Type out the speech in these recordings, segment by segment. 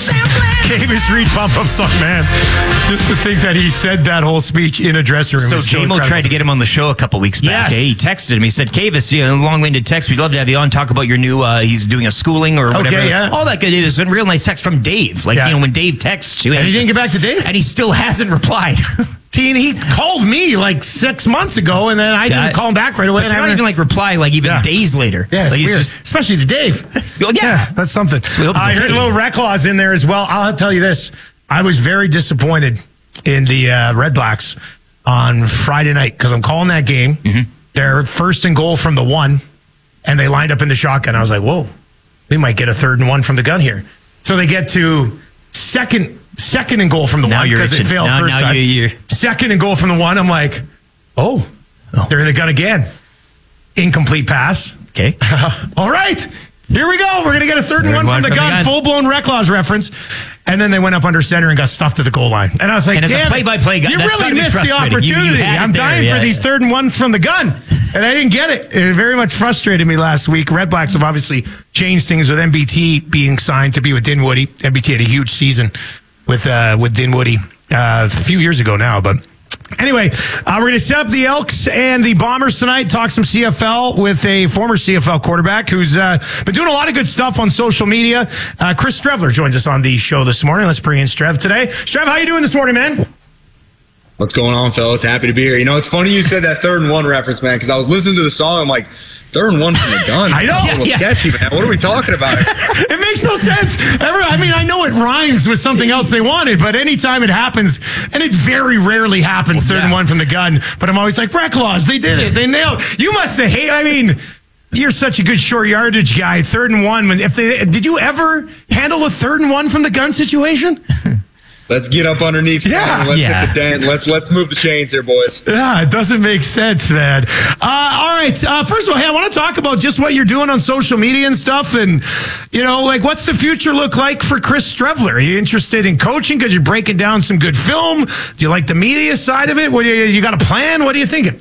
Kavis Reed pump-up song, man. Just to think that he said that whole speech in a dressing room. So J-Mo tried to get him on the show a couple weeks back. Yes. He texted him. He said, Kavis, long-winded text. We'd love to have you on, talk about your new, he's doing a schooling or whatever. Okay, yeah. All that good. It was a real nice text from Dave. Like, when Dave texts you. And he didn't get back to Dave? And he still hasn't replied. See, and he called me like 6 months ago, and then I didn't call him back right away. But not even like reply, like even days later. Yeah, it's like, weird. Especially to Dave. Yeah, that's something. I heard a little Red Claws in there as well. I'll tell you this. I was very disappointed in the Red Blacks on Friday night because I'm calling that game. Mm-hmm. They're first and goal from the 1, and they lined up in the shotgun. I was like, whoa, we might get a 3rd and 1 from the gun here. So they get to second and goal from the 1 because it failed first time. Second and goal from the 1. I'm like, oh, they're in the gun again. Incomplete pass. Okay. All right. Here we go. We're going to get a 3rd and 1 from the gun. Full-blown Red Claws reference. And then they went up under center and got stuffed to the goal line. And I was like, damn, as a play-by-play guy, you really missed the opportunity. I'm dying for these 3rd and 1s from the gun. And I didn't get it. It very much frustrated me last week. Red Blacks have obviously changed things with MBT being signed to be with Dinwiddie. MBT had a huge season with Dinwiddie a few years ago now, but... Anyway, we're going to set up the Elks and the Bombers tonight, talk some CFL with a former CFL quarterback who's been doing a lot of good stuff on social media. Chris Streveler joins us on the show this morning. Let's bring in Strev today. Strev, how you doing this morning, man? What's going on, fellas? Happy to be here. You know, it's funny you said that 3rd and 1 reference, man, because I was listening to the song. I'm like, 3rd and 1 from the gun. I know. Sketchy, man. What are we talking about? It makes no sense. I know it rhymes with something else they wanted, but anytime it happens, and it very rarely happens, 3rd and 1 from the gun, but I'm always like, Red Claws, they did it. They nailed it. You must have you're such a good short yardage guy. 3rd and 1. Did you ever handle a 3rd and 1 from the gun situation? Let's get up underneath. Let's hit the dent. Let's move the chains here, boys. Yeah, it doesn't make sense, man. All right. First of all, hey, I want to talk about just what you're doing on social media and stuff. And, what's the future look like for Chris Streveler? Are you interested in coaching because you're breaking down some good film? Do you like the media side of it? You got a plan? What are you thinking?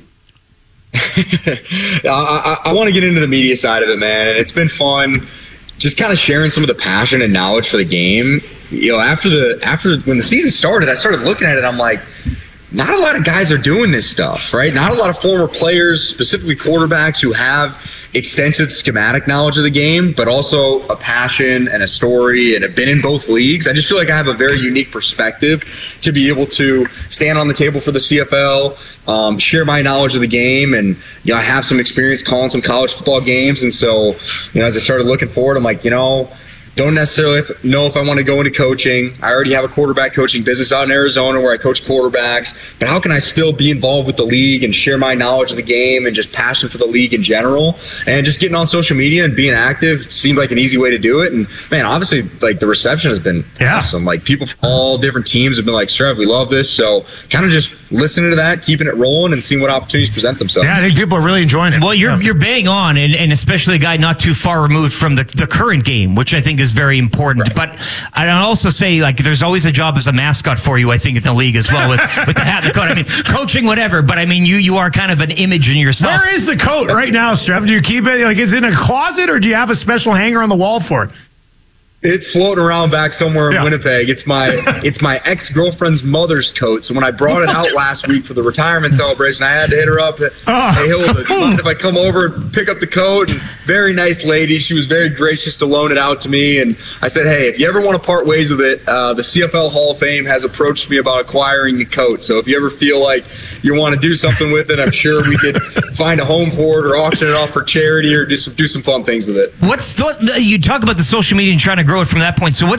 I want to get into the media side of it, man. And it's been fun just kind of sharing some of the passion and knowledge for the game. After when the season started, I started looking at it. I'm like, not a lot of guys are doing this stuff, right? Not a lot of former players, specifically quarterbacks, who have extensive schematic knowledge of the game, but also a passion and a story and have been in both leagues. I just feel like I have a very unique perspective to be able to stand on the table for the CFL, share my knowledge of the game, and I have some experience calling some college football games. And so, as I started looking forward, I'm like, don't necessarily know if I want to go into coaching. I already have a quarterback coaching business out in Arizona where I coach quarterbacks. But how can I still be involved with the league and share my knowledge of the game and just passion for the league in general? And just getting on social media and being active seemed like an easy way to do it. And, man, obviously, the reception has been awesome. People from all different teams have been like, Strev, we love this. So kind of just listening to that, keeping it rolling, and seeing what opportunities present themselves. Yeah, I think people are really enjoying it. Well, you're bang on, and especially a guy not too far removed from the current game, which I think is very important. Right. But I'll also say, there's always a job as a mascot for you, I think, in the league as well, with the hat and the coat. Coaching, whatever, but you are kind of an image in yourself. Where is the coat right now, Strev? Do you keep it, is it in a closet, or do you have a special hanger on the wall for it? It's floating around back somewhere in Winnipeg. It's my ex-girlfriend's mother's coat. So when I brought it out last week for the retirement celebration, I had to hit her up. Hey, Hilda, do you mind if I come over and pick up the coat? And very nice lady. She was very gracious to loan it out to me. And I said, hey, if you ever want to part ways with it, the CFL Hall of Fame has approached me about acquiring the coat. So if you ever feel like you want to do something with it, I'm sure we could find a home for it or auction it off for charity or do some fun things with it. You talk about the social media and trying to grow it from that point. So